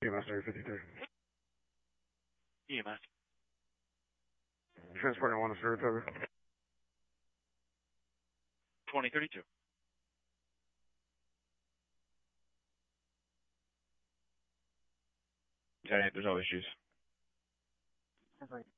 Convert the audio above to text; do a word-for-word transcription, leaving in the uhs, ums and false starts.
E M S area fifty-three. E M S. Transporting one to Saratoga. twenty thirty-two. ten eight, there's no issues. That's right.